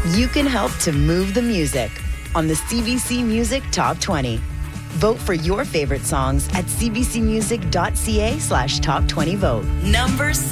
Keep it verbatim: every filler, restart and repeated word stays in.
You can help to move the music on the C B C Music Top twenty. Vote for your favorite songs at cbcmusic.ca slash top 20 vote. Number six.